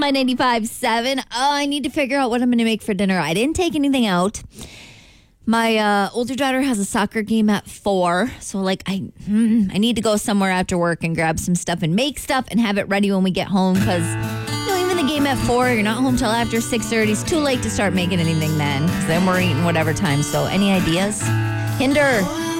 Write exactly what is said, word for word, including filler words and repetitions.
My ninety-five seven. Oh, I need to figure out what I'm going to make for dinner. I didn't take anything out. My uh, older daughter has a soccer game at four. So, like, I hmm, I need to go somewhere after work and grab some stuff and make stuff and have it ready when we get home. Because, you know, even the game at four, you're not home till after six thirty. It's too late to start making anything then. Because then we're eating whatever time. So, any ideas? Hinder.